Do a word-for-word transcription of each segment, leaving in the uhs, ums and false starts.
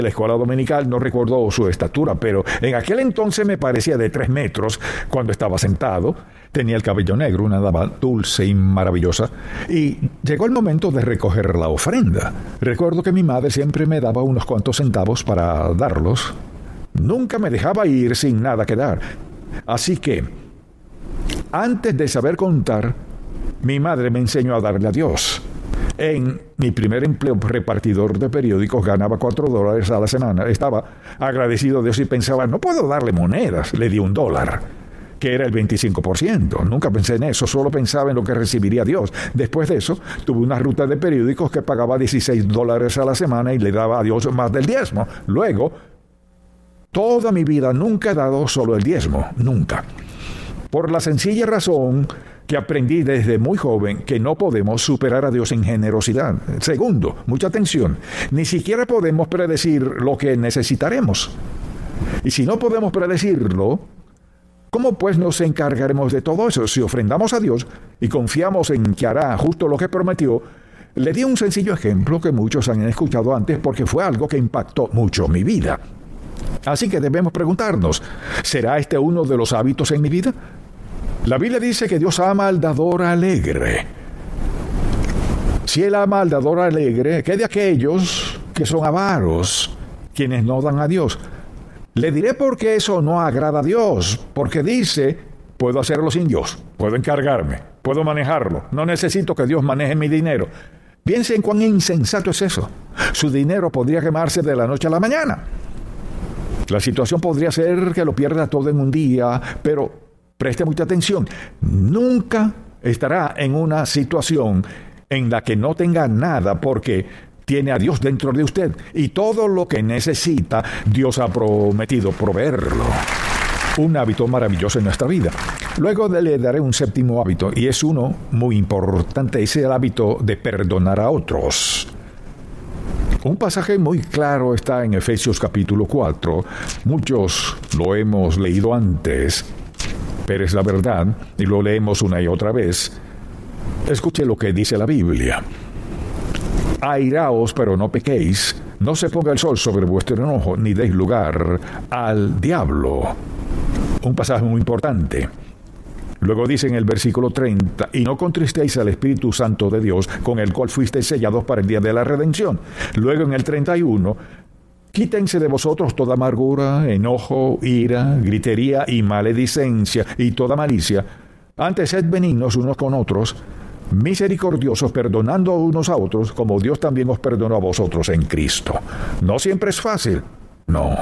la escuela dominical, no recuerdo su estatura, pero en aquel entonces me parecía de tres metros cuando estaba sentado. Tenía el cabello negro, una dama dulce y maravillosa. Y llegó el momento de recoger la ofrenda. Recuerdo que mi madre siempre me daba unos cuantos centavos para darlos. Nunca me dejaba ir sin nada que dar. Así que, antes de saber contar, mi madre me enseñó a darle a Dios. En mi primer empleo repartidor de periódicos ganaba cuatro dólares a la semana. Estaba agradecido a Dios y pensaba, no puedo darle monedas. Le di un dólar, que era el veinticinco por ciento. Nunca pensé en eso, solo pensaba en lo que recibiría Dios. Después de eso, tuve una ruta de periódicos que pagaba dieciséis dólares a la semana y le daba a Dios más del diezmo. Luego, toda mi vida nunca he dado solo el diezmo, nunca. Por la sencilla razón que aprendí desde muy joven que no podemos superar a Dios en generosidad. Segundo, mucha atención, ni siquiera podemos predecir lo que necesitaremos. Y si no podemos predecirlo, ¿cómo pues nos encargaremos de todo eso? Si ofrendamos a Dios y confiamos en que hará justo lo que prometió, le di un sencillo ejemplo que muchos han escuchado antes porque fue algo que impactó mucho mi vida. Así que debemos preguntarnos, ¿será este uno de los hábitos en mi vida? La Biblia dice que Dios ama al dador alegre. Si Él ama al dador alegre, ¿qué de aquellos que son avaros, quienes no dan a Dios? Le diré por qué eso no agrada a Dios, porque dice, puedo hacerlo sin Dios, puedo encargarme, puedo manejarlo, no necesito que Dios maneje mi dinero. Piensen cuán insensato es eso. Su dinero podría quemarse de la noche a la mañana. La situación podría ser que lo pierda todo en un día, pero preste mucha atención, nunca estará en una situación en la que no tenga nada porque tiene a Dios dentro de usted y todo lo que necesita, Dios ha prometido proveerlo. Un hábito maravilloso en nuestra vida. Luego le daré un séptimo hábito y es uno muy importante, es el hábito de perdonar a otros. Un pasaje muy claro está en Efesios capítulo cuatro. Muchos lo hemos leído antes, pero es la verdad y lo leemos una y otra vez. Escuche lo que dice la Biblia. Airaos, pero no pequéis. No se ponga el sol sobre vuestro enojo, ni deis lugar al diablo. Un pasaje muy importante. Luego dice en el versículo treinta, y no contristéis al Espíritu Santo de Dios, con el cual fuisteis sellados para el día de la redención. Luego en el treinta y uno, quítense de vosotros toda amargura, enojo, ira, gritería y maledicencia y toda malicia. Antes sed benignos unos con otros, misericordiosos, perdonando unos a otros, como Dios también os perdonó a vosotros en Cristo. No siempre es fácil, no.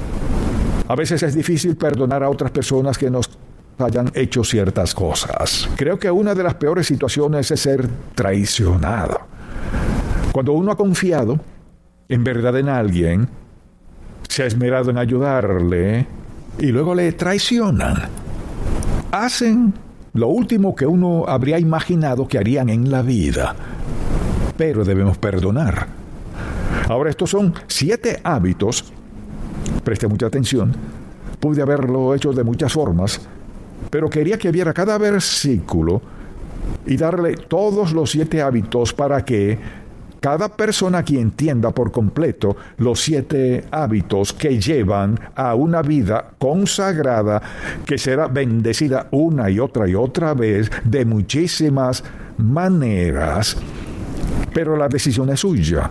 A veces es difícil perdonar a otras personas que nos hayan hecho ciertas cosas. Creo que una de las peores situaciones es ser traicionado. Cuando uno ha confiado en verdad en alguien, se ha esmerado en ayudarle y luego le traicionan. Hacen lo último que uno habría imaginado que harían en la vida. Pero debemos perdonar. Ahora, estos son siete hábitos. Preste mucha atención. Pude haberlo hecho de muchas formas, pero quería que viera cada versículo y darle todos los siete hábitos para que cada persona aquí entienda por completo los siete hábitos que llevan a una vida consagrada que será bendecida una y otra y otra vez de muchísimas maneras. Pero la decisión es suya.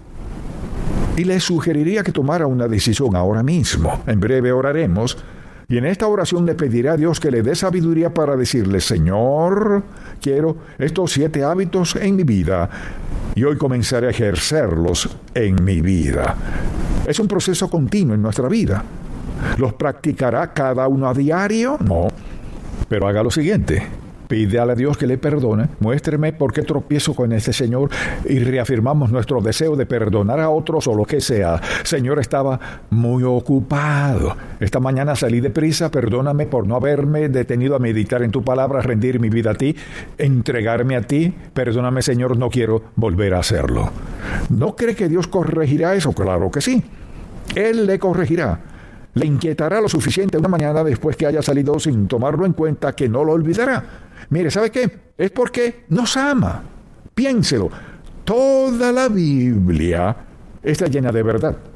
Y le sugeriría que tomara una decisión ahora mismo. En breve oraremos. Y en esta oración le pediré a Dios que le dé sabiduría para decirle, Señor, quiero estos siete hábitos en mi vida y hoy comenzaré a ejercerlos en mi vida. Es un proceso continuo en nuestra vida. ¿Los practicará cada uno a diario? No. Pero haga lo siguiente. Pídale a Dios que le perdone. Muéstreme por qué tropiezo con este Señor y reafirmamos nuestro deseo de perdonar a otros o lo que sea. Señor, estaba muy ocupado. Esta mañana salí deprisa. Perdóname por no haberme detenido a meditar en tu palabra, rendir mi vida a ti, entregarme a ti. Perdóname, Señor, no quiero volver a hacerlo. ¿No cree que Dios corregirá eso? Claro que sí. Él le corregirá. Le inquietará lo suficiente una mañana después que haya salido sin tomarlo en cuenta que no lo olvidará. Mire, ¿sabe qué? Es porque nos ama. Piénselo. Toda la Biblia está llena de verdad.